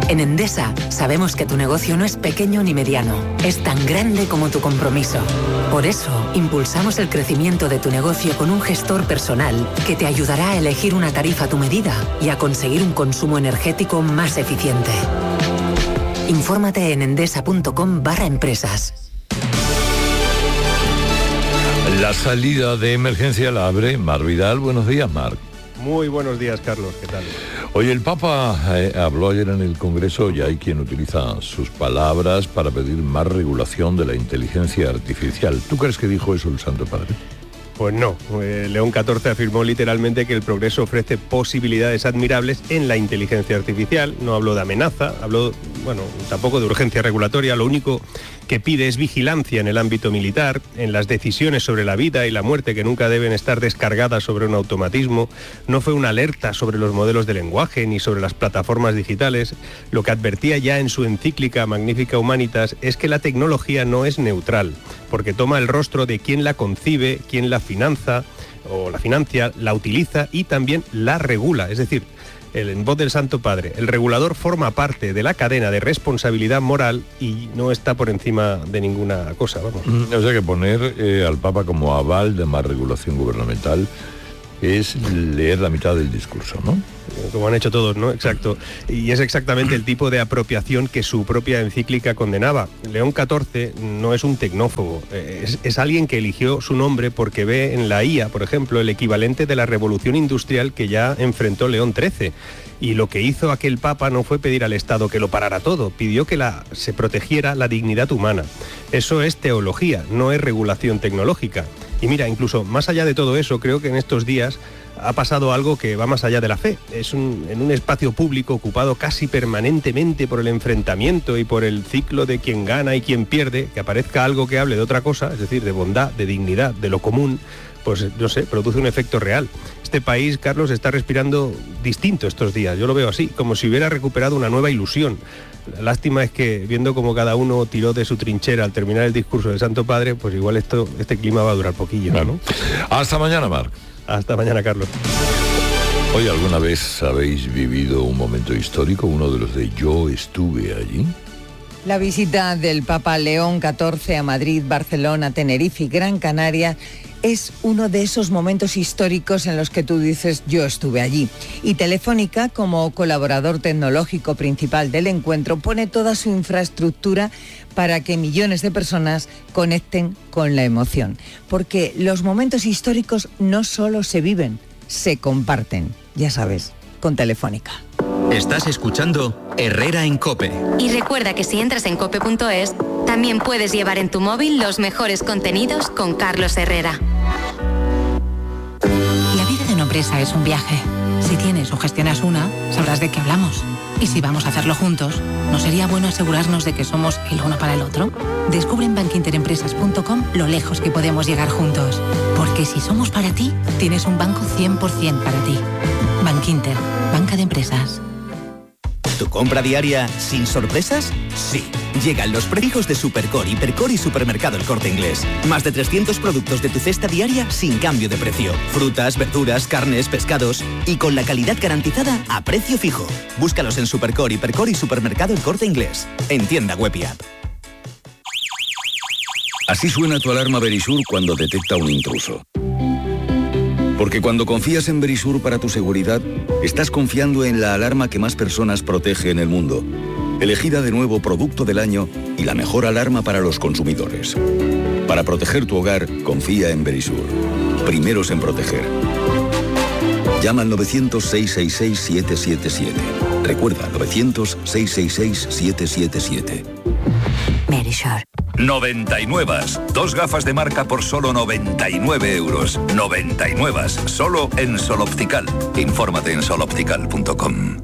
En Endesa sabemos que tu negocio no es pequeño ni mediano, es tan grande como tu compromiso. Por eso, impulsamos el crecimiento de tu negocio con un gestor personal que te ayudará a elegir una tarifa a tu medida y a conseguir un consumo energético más eficiente. Infórmate en endesa.com/empresas. La salida de emergencia la abre Marc Vidal. Buenos días, Marc. Muy buenos días, Carlos. ¿Qué tal? Oye, el Papa habló ayer en el Congreso y hay quien utiliza sus palabras para pedir más regulación de la inteligencia artificial. ¿Tú crees que dijo eso el Santo Padre? Pues no. León XIV afirmó literalmente que el progreso ofrece posibilidades admirables en la inteligencia artificial. No habló de amenaza, habló, tampoco de urgencia regulatoria. Lo único que pide es vigilancia en el ámbito militar, en las decisiones sobre la vida y la muerte, que nunca deben estar descargadas sobre un automatismo. No fue una alerta sobre los modelos de lenguaje ni sobre las plataformas digitales. Lo que advertía ya en su encíclica Magnificat Humanitas es que la tecnología no es neutral, porque toma el rostro de quien la concibe, quien la financia, la utiliza y también la regula. Es decir, en voz del Santo Padre, el regulador forma parte de la cadena de responsabilidad moral y no está por encima de ninguna cosa, vamos. O sea que poner al Papa como aval de más regulación gubernamental es leer la mitad del discurso, ¿no? Como han hecho todos, ¿no? Exacto. Y es exactamente el tipo de apropiación que su propia encíclica condenaba. León XIV no es un tecnófobo, es alguien que eligió su nombre porque ve en la IA, por ejemplo, el equivalente de la revolución industrial que ya enfrentó León XIII. Y lo que hizo aquel Papa no fue pedir al Estado que lo parara todo, pidió que se protegiera la dignidad humana. Eso es teología, no es regulación tecnológica. Y mira, incluso más allá de todo eso, creo que en estos días ha pasado algo que va más allá de la fe. En un espacio público ocupado casi permanentemente por el enfrentamiento y por el ciclo de quien gana y quien pierde, que aparezca algo que hable de otra cosa, es decir, de bondad, de dignidad, de lo común, pues no sé, produce un efecto real. Este país, Carlos, está respirando distinto estos días, yo lo veo así, como si hubiera recuperado una nueva ilusión. La lástima es que, viendo cómo cada uno tiró de su trinchera al terminar el discurso del Santo Padre, pues igual este clima va a durar poquillo, ¿no? Hasta mañana, Marc. Hasta mañana, Carlos. Hoy, ¿alguna vez habéis vivido un momento histórico, uno de los de yo estuve allí? La visita del Papa León XIV a Madrid, Barcelona, Tenerife y Gran Canaria es uno de esos momentos históricos en los que tú dices yo estuve allí. Y Telefónica, como colaborador tecnológico principal del encuentro, pone toda su infraestructura para que millones de personas conecten con la emoción. Porque los momentos históricos no solo se viven, se comparten. Ya sabes, con Telefónica. Estás escuchando Herrera en COPE. Y recuerda que si entras en cope.es, también puedes llevar en tu móvil los mejores contenidos con Carlos Herrera. La vida de una empresa es un viaje. Si tienes o gestionas una, sabrás de qué hablamos. Y si vamos a hacerlo juntos, ¿no sería bueno asegurarnos de que somos el uno para el otro? Descubre en bankinterempresas.com lo lejos que podemos llegar juntos. Porque si somos para ti, tienes un banco 100% para ti. Bankinter, banca de empresas. ¿Tu compra diaria sin sorpresas? Sí. Llegan los predios de Supercore, Hipercore y Supermercado El Corte Inglés. Más de 300 productos de tu cesta diaria sin cambio de precio. Frutas, verduras, carnes, pescados y con la calidad garantizada a precio fijo. Búscalos en Supercore, Hipercore y Supermercado El Corte Inglés. En tienda web y app. Así suena tu alarma Verisur cuando detecta un intruso. Porque cuando confías en Verisur para tu seguridad, estás confiando en la alarma que más personas protege en el mundo. Elegida de nuevo Producto del Año y la mejor alarma para los consumidores. Para proteger tu hogar, confía en Verisur. Primeros en proteger. Llama al 900-666-777. Recuerda, 900-666-777. Verisur. 99. 2 gafas de marca por solo 99 euros. 99. Solo en Sol Optical. Infórmate en soloptical.com.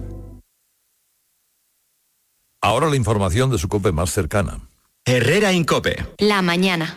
Ahora la información de su COPE más cercana. Herrera en COPE. La mañana.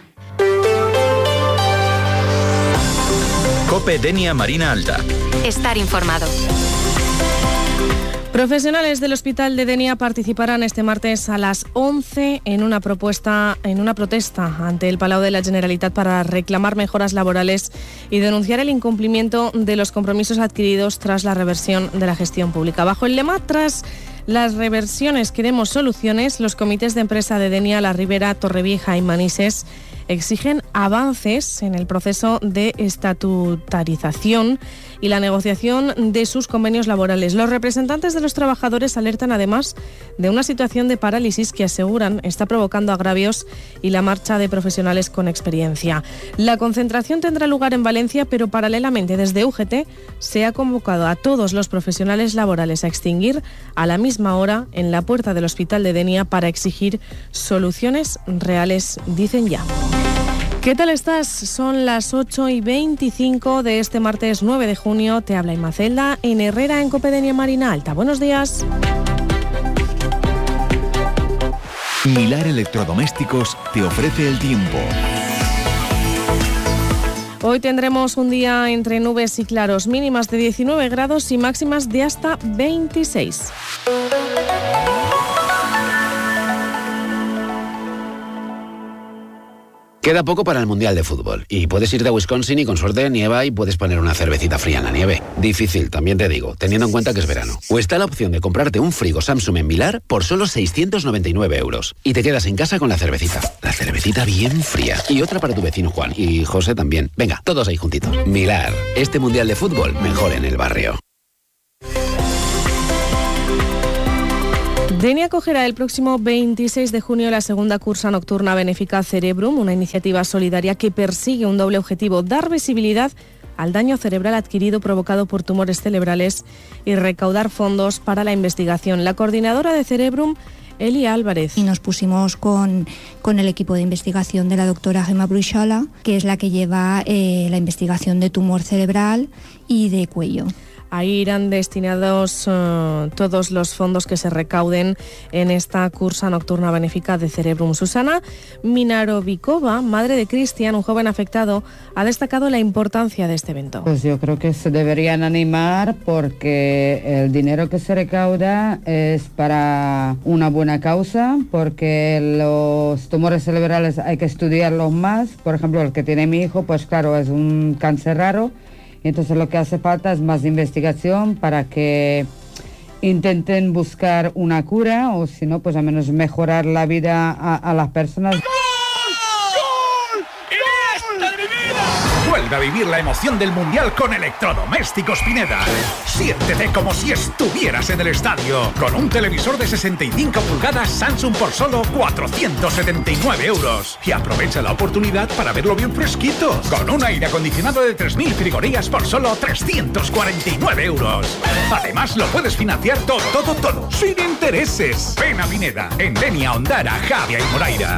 COPE Denia Marina Alta. Estar informado. Profesionales del Hospital de Denia participarán este martes a las 11 en una protesta ante el Palau de la Generalitat para reclamar mejoras laborales y denunciar el incumplimiento de los compromisos adquiridos tras la reversión de la gestión pública. Bajo el lema "Tras las reversiones queremos soluciones. Los comités de empresa de Denia, La Ribera, Torrevieja y Manises exigen avances en el proceso de estatutarización y la negociación de sus convenios laborales. Los representantes de los trabajadores alertan además de una situación de parálisis que aseguran está provocando agravios y la marcha de profesionales con experiencia. La concentración tendrá lugar en Valencia, pero paralelamente desde UGT se ha convocado a todos los profesionales laborales a extinguir a la misma hora en la puerta del Hospital de Denia para exigir soluciones reales, dicen ya. ¿Qué tal estás? Son las 8:25 de este martes 9 de junio. Te habla Imacelda en Herrera en COPE Denia Marina Alta. Buenos días. Milar Electrodomésticos te ofrece el tiempo. Hoy tendremos un día entre nubes y claros, mínimas de 19 grados y máximas de hasta 26. Queda poco para el Mundial de Fútbol y puedes irte a Wisconsin y con suerte nieva y puedes poner una cervecita fría en la nieve. Difícil, también te digo, teniendo en cuenta que es verano. O está la opción de comprarte un frigo Samsung en Milar por solo 699 euros y te quedas en casa con la cervecita. La cervecita bien fría. Y otra para tu vecino Juan y José también. Venga, todos ahí juntitos. Milar, este Mundial de Fútbol mejor en el barrio. Denia acogerá el próximo 26 de junio la segunda cursa nocturna benéfica Cerebrum, una iniciativa solidaria que persigue un doble objetivo: dar visibilidad al daño cerebral adquirido provocado por tumores cerebrales y recaudar fondos para la investigación. La coordinadora de Cerebrum, Eli Álvarez. Y nos pusimos con el equipo de investigación de la doctora Gemma Bruixola, que es la que lleva la investigación de tumor cerebral y de cuello. Ahí irán destinados todos los fondos que se recauden en esta cursa nocturna benéfica de Cerebrum. Susana Minarovikova, madre de Cristian, un joven afectado, ha destacado la importancia de este evento. Pues yo creo que se deberían animar porque el dinero que se recauda es para una buena causa, porque los tumores cerebrales hay que estudiarlos más. Por ejemplo, el que tiene mi hijo, pues claro, es un cáncer raro. Entonces lo que hace falta es más investigación para que intenten buscar una cura o si no, pues al menos mejorar la vida a las personas. Vuelve a vivir la emoción del Mundial con Electrodomésticos Pineda. Siéntete como si estuvieras en el estadio. Con un televisor de 65 pulgadas Samsung por solo 479 euros. Y aprovecha la oportunidad para verlo bien fresquito. Con un aire acondicionado de 3.000 frigorías por solo 349 euros. Además lo puedes financiar todo, sin intereses. Ven a Pineda, en Denia, Ondara, Javia y Moraira.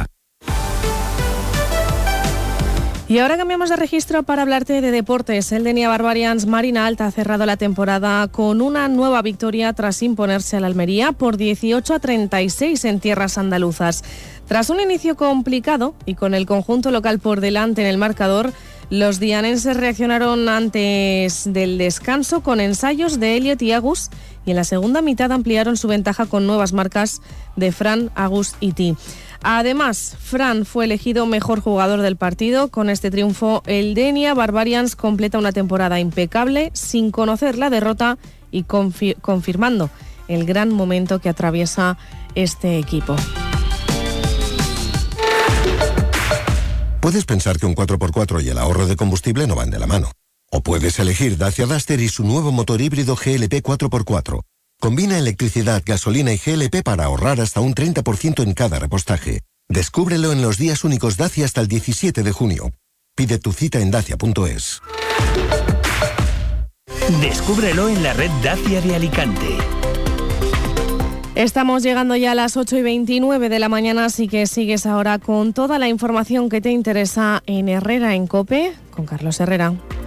Y ahora cambiamos de registro para hablarte de deportes. El Denia Barbarians Marina Alta ha cerrado la temporada con una nueva victoria tras imponerse al Almería por 18-36 en tierras andaluzas. Tras un inicio complicado y con el conjunto local por delante en el marcador, los dianenses reaccionaron antes del descanso con ensayos de Elliot y Agus y en la segunda mitad ampliaron su ventaja con nuevas marcas de Fran, Agus y Ti. Además, Fran fue elegido mejor jugador del partido. Con este triunfo, el Denia Barbarians completa una temporada impecable, sin conocer la derrota y confirmando el gran momento que atraviesa este equipo. Puedes pensar que un 4x4 y el ahorro de combustible no van de la mano. O puedes elegir Dacia Duster y su nuevo motor híbrido GLP 4x4. Combina electricidad, gasolina y GLP para ahorrar hasta un 30% en cada repostaje. Descúbrelo en los días únicos Dacia hasta el 17 de junio. Pide tu cita en dacia.es. Descúbrelo en la red Dacia de Alicante. Estamos llegando ya a las 8:29 de la mañana, así que sigues ahora con toda la información que te interesa en Herrera en COPE, con Carlos Herrera.